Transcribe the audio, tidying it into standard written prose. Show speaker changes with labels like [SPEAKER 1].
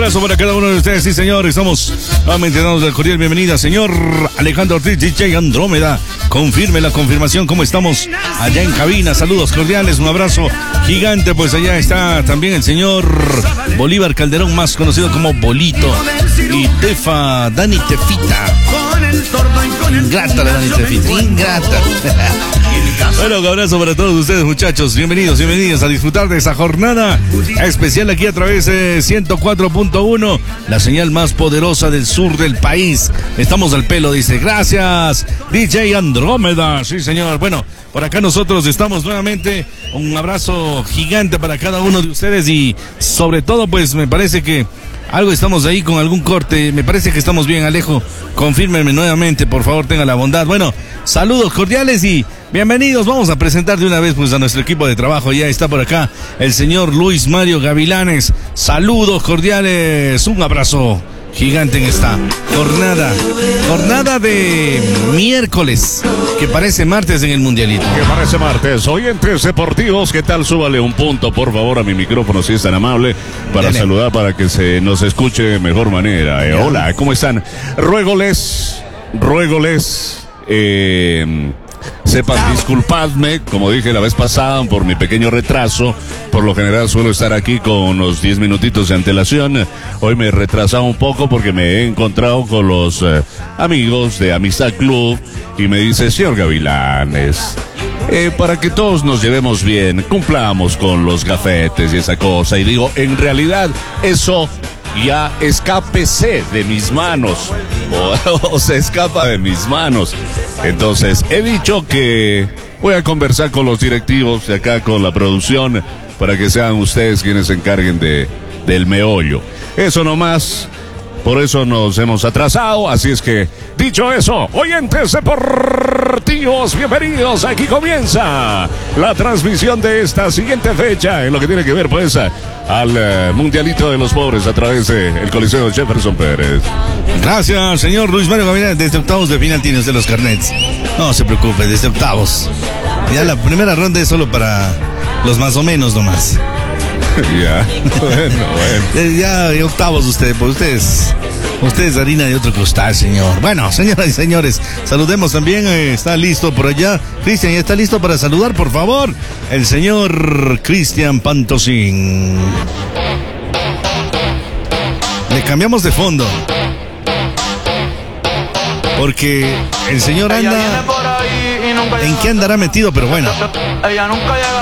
[SPEAKER 1] abrazo para cada uno de ustedes, sí señor. Estamos nuevamente dando la cordial bienvenida, señor Alejandro Ortiz, DJ Andrómeda. Confirme la confirmación, ¿cómo estamos allá en cabina? Saludos cordiales, un abrazo gigante. Pues allá está también el señor Bolívar Calderón, más conocido como Bolito. Y Tefa, Dani Tefita. Ingrata la Dani Tefita, ingrata. Bueno, un abrazo para todos ustedes, muchachos. Bienvenidos a disfrutar de esa jornada especial aquí a través de 104.1, la señal más poderosa del sur del país. Estamos al pelo, dice. Gracias, DJ Andrómeda. Sí, señor. Bueno, por acá nosotros estamos nuevamente. Un abrazo gigante para cada uno de ustedes y sobre todo, pues me parece que algo estamos ahí con algún corte. Me parece que estamos bien, Alejo. Confírmenme nuevamente, por favor, tenga la bondad. Bueno, saludos cordiales y bienvenidos. Vamos a presentar de una vez pues a nuestro equipo de trabajo. Ya está por acá el señor Luis Mario Gavilanes. Saludos cordiales. Un abrazo gigante en esta jornada de miércoles, que parece martes en el Mundialito.
[SPEAKER 2] Que parece martes. Oyentes deportivos, ¿qué tal? Súbale un punto, por favor, a mi micrófono, si es tan amable, para
[SPEAKER 1] Dale.
[SPEAKER 2] saludar, para que se nos escuche de mejor manera. Hola, ¿cómo están? Ruégoles, sepan disculpadme, como dije la vez pasada, por mi pequeño retraso. Por lo general suelo estar aquí con unos 10 minutitos de antelación. Hoy me he retrasado un poco porque me he encontrado con los amigos de Amistad Club y me dice, señor Gavilanes, para que todos nos llevemos bien, cumplamos con los gafetes y esa cosa. Y digo, en realidad eso ya escápese de mis manos, o se escapa de mis manos. Entonces he dicho que voy a conversar con los directivos de acá, con la producción, para que sean ustedes quienes se encarguen del meollo. Eso nomás. Por eso nos hemos atrasado, así es que, dicho eso, oyentes deportivos, bienvenidos. Aquí comienza la transmisión de esta siguiente fecha, en lo que tiene que ver, pues, al Mundialito de los Pobres a través del Coliseo Jefferson Pérez.
[SPEAKER 1] Gracias, señor Luis Mario Gavilanes. Desde octavos de final tienes de los carnets. No se preocupe, desde octavos. Ya la primera ronda es solo para los más o menos nomás.
[SPEAKER 2] Ya, bueno.
[SPEAKER 1] Ya octavos usted, pues ustedes harina de otro costal, señor. Bueno, señoras y señores, saludemos también, está listo por allá. Cristian, ¿ya está listo para saludar, por favor? El señor Cristian Pantosín. Le cambiamos de fondo, porque el señor anda... ¿En qué andará metido? Pero bueno.